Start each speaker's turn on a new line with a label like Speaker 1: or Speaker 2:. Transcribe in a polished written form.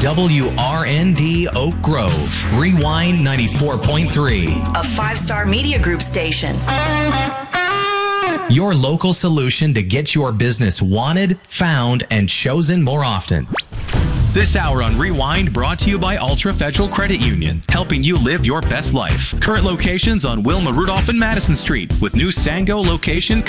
Speaker 1: WRND Oak Grove, Rewind 94.3.
Speaker 2: A 5-star media group station.
Speaker 1: Your local solution to get your business wanted, found, and chosen more often. This hour on Rewind brought to you by Ultra Federal Credit Union, helping you live your best life. Current locations on Wilma Rudolph and Madison Street, with new Sango location